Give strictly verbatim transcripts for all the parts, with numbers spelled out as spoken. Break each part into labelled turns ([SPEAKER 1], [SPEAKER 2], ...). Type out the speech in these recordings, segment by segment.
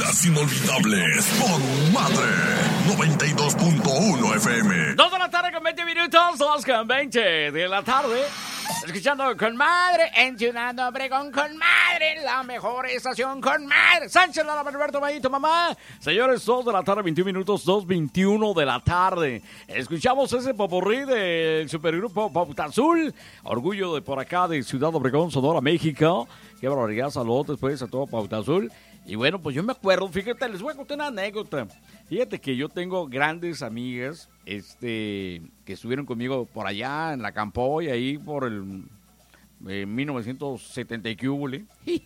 [SPEAKER 1] Las inolvidables con Madre noventa y dos punto uno F M.
[SPEAKER 2] Dos de la tarde con veinte minutos, dos con veinte de la tarde. Escuchando con Madre, en Ciudad Obregón con Madre, la mejor estación con Madre. Sánchez, Lara, Alberto, Mayito, mamá. Señores, dos de la tarde, veintiún minutos, dos veintiuno de la tarde. Escuchamos ese popurrí del supergrupo Pauta Azul. Orgullo de por acá de Ciudad Obregón, Sonora, México. Qué barbaridad, saludos después a todo Pauta Azul. Y bueno, pues yo me acuerdo, fíjate, les voy a contar una anécdota. Fíjate que yo tengo grandes amigas este, que estuvieron conmigo por allá en la Campoy, ahí por el eh, mil novecientos setenta y cúbole.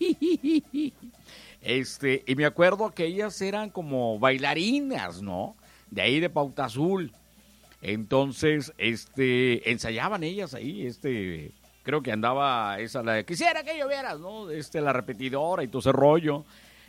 [SPEAKER 2] Este, y me acuerdo que ellas eran como bailarinas, ¿no? De ahí de Pauta Azul. Entonces, este, ensayaban ellas ahí, este, creo que andaba esa, la de, quisiera que llovieras, ¿no? Este, la repetidora y todo ese rollo.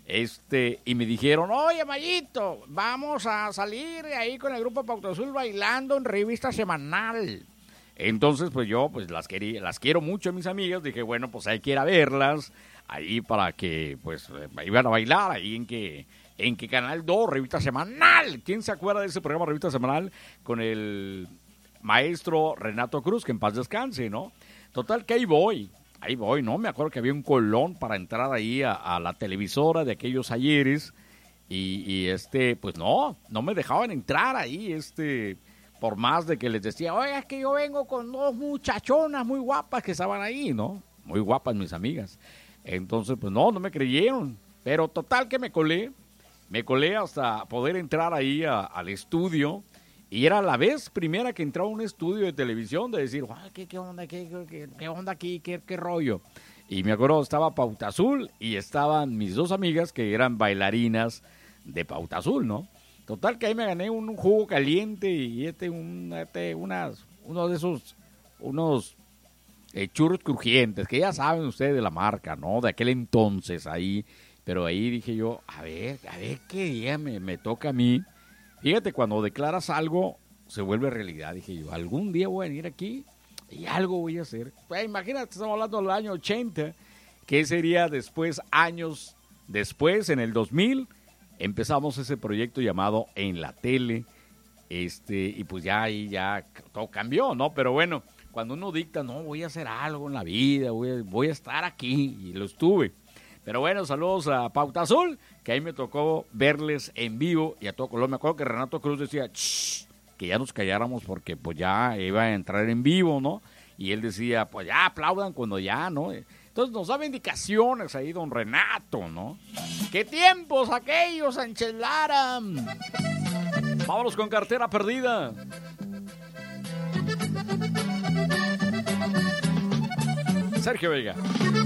[SPEAKER 2] Este, y me dijeron, oye, Mayito, vamos a salir ahí con el grupo Pauta Azul bailando en revista semanal. Entonces, pues yo, pues las quería, las quiero mucho a mis amigas, dije, bueno, pues hay que ir a verlas, ahí para que, pues, iban a bailar, ahí en que, en que Canal dos, revista semanal. ¿Quién se acuerda de ese programa, revista semanal, con el maestro Renato Cruz, que en paz descanse, ¿no? Total, que ahí voy. Ahí voy, ¿no? Me acuerdo que había un colón para entrar ahí a, a la televisora de aquellos ayeres y, y este, pues no, no me dejaban entrar ahí, este, por más de que les decía, oye, es que yo vengo con dos muchachonas muy guapas que estaban ahí, ¿no? Muy guapas mis amigas. Entonces, pues no, no me creyeron, pero total que me colé, me colé hasta poder entrar ahí a, al estudio. Y era la vez primera que entraba a un estudio de televisión de decir, ¿qué, qué onda, qué, qué, qué onda aquí, qué, qué rollo? Y me acuerdo, estaba Pauta Azul y estaban mis dos amigas que eran bailarinas de Pauta Azul, ¿no? Total que ahí me gané un, un jugo caliente y este, un, este unas, uno de esos, unos eh, churros crujientes, que ya saben ustedes de la marca, ¿no? De aquel entonces ahí, pero ahí dije yo, a ver, a ver qué día me, me toca a mí. Fíjate, cuando declaras algo, se vuelve realidad. Dije yo, algún día voy a venir aquí y algo voy a hacer. Pues imagínate, estamos hablando del año ochenta, que sería después, años después, en el dos mil, empezamos ese proyecto llamado En la Tele, este, y pues ya ahí ya todo cambió, ¿no? Pero bueno, cuando uno dicta, no, voy a hacer algo en la vida, voy a, voy a estar aquí, y lo estuve. Pero bueno, saludos a Pauta Azul, que ahí me tocó verles en vivo y a todo color. Me acuerdo que Renato Cruz decía, shh, que ya nos calláramos porque pues ya iba a entrar en vivo, ¿no? Y él decía, pues ya aplaudan cuando ya, ¿no? Entonces nos daba indicaciones ahí don Renato, ¿no? ¡Qué tiempos aquellos, Sánchez Lara! Vámonos con Cartera Perdida. Sergio Vega.